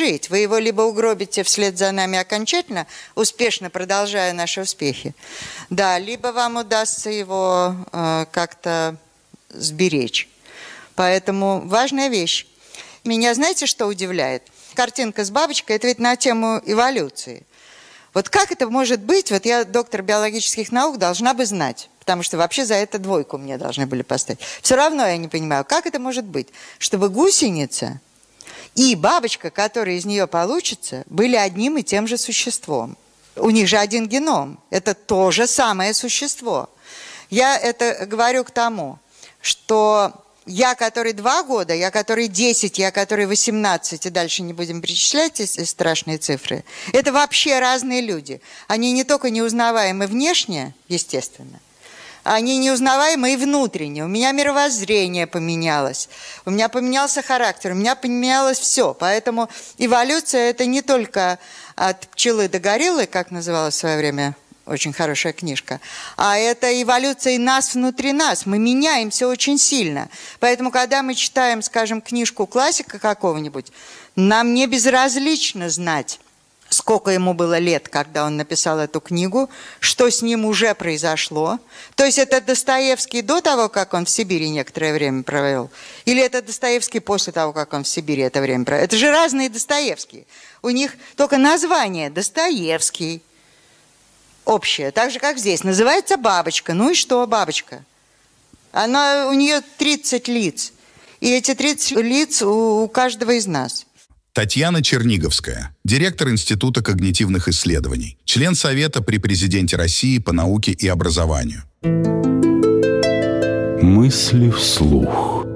жить. Вы его либо угробите вслед за нами окончательно, успешно продолжая наши успехи, да, либо вам удастся его как-то сберечь. Поэтому важная вещь. Меня знаете, что удивляет? Картинка с бабочкой – это ведь на тему эволюции. Вот как это может быть? Вот я, доктор биологических наук, должна бы знать, потому что вообще за это 2 мне должны были поставить. Все равно я не понимаю, как это может быть, чтобы гусеница и бабочка, которая из нее получится, были одним и тем же существом. У них же один геном. Это то же самое существо. Я это говорю к тому, что я, который 2 года, я, который 10, я, который 18, и дальше не будем перечислять эти страшные цифры, это вообще разные люди. Они не только неузнаваемы внешне, естественно, они неузнаваемы и внутренне. У меня мировоззрение поменялось, у меня поменялся характер, у меня поменялось все. Поэтому эволюция – это не только от пчелы до гориллы, как называлась в свое время очень хорошая книжка, а это эволюция и нас внутри нас. Мы меняемся очень сильно. Поэтому, когда мы читаем, скажем, книжку классика какого-нибудь, нам не безразлично знать, сколько ему было лет, когда он написал эту книгу, что с ним уже произошло. То есть это Достоевский до того, как он в Сибири некоторое время провел? Или это Достоевский после того, как он в Сибири это время провел? Это же разные Достоевские. У них только название Достоевский общее, так же, как здесь. Называется бабочка. Ну и что бабочка? У нее 30 лиц. И эти 30 лиц у каждого из нас. Татьяна Черниговская, директор Института когнитивных исследований, член Совета при Президенте России по науке и образованию. Мысли вслух.